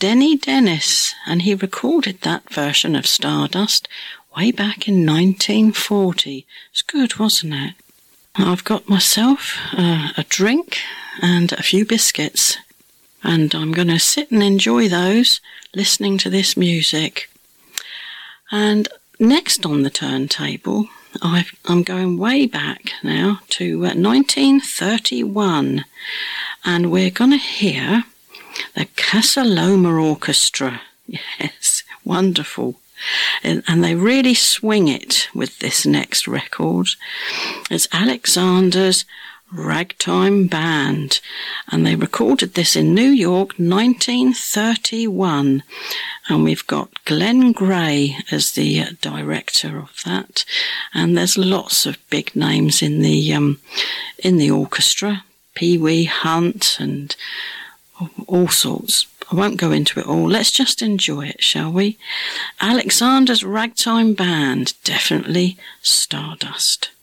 Denny Dennis, and he recorded that version of Stardust way back in 1940. It's good, wasn't it? I've got myself a drink and a few biscuits, and I'm going to sit and enjoy those, listening to this music. And next on the turntable, I'm going way back now to 1931, and we're going to hear the Casa Loma Orchestra. Yes, wonderful. And they really swing it with this next record. It's Alexander's Ragtime Band, and they recorded this in New York 1931, and we've got Glenn Gray as the director of that, and there's lots of big names in the orchestra, Pee Wee Hunt and all sorts. I won't go into it all. Let's just enjoy it, shall we? Alexander's Ragtime Band, definitely Stardust.